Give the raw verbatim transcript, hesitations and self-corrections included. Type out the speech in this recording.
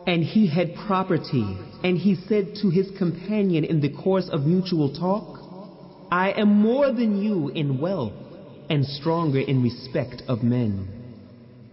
And he had property, and he said to his companion in the course of mutual talk, I am more than you in wealth and stronger in respect of men.